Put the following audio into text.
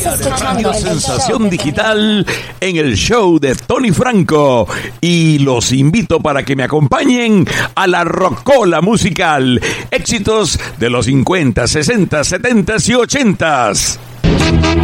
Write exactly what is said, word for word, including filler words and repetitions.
Radio Sensación Digital en el show de Tony Franco. Y los invito para que me acompañen a la rocola musical. Éxitos de los cincuenta, sesenta, setenta y ochenta.